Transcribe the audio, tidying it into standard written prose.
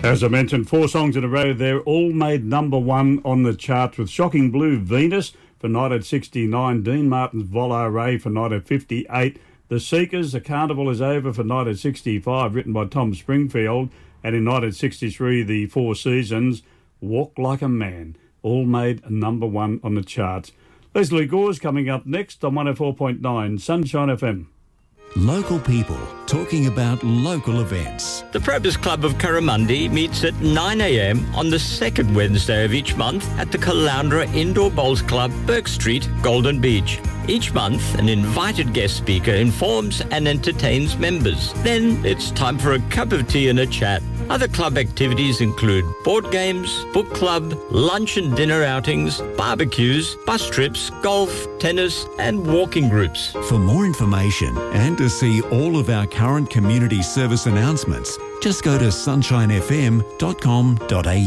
As I mentioned, 4 songs in a row there, all made number one on the charts, with Shocking Blue, Venus for 1969, Dean Martin's Volare for 1958, The Seekers, A Carnival Is Over for 1965, written by Tom Springfield, and in 1963, The Four Seasons, Walk Like a Man, all made number one on the charts. Leslie Gore's coming up next on 104.9 Sunshine FM. Local people talking about local events. The Probus Club of Curramundi meets at 9 a.m. on the second Wednesday of each month at the Caloundra Indoor Bowls Club, Burke Street, Golden Beach. Each month, an invited guest speaker informs and entertains members. Then it's time for a cup of tea and a chat. Other club activities include board games, book club, lunch and dinner outings, barbecues, bus trips, golf, tennis and walking groups. For more information and to see all of our current community service announcements, just go to sunshinefm.com.au.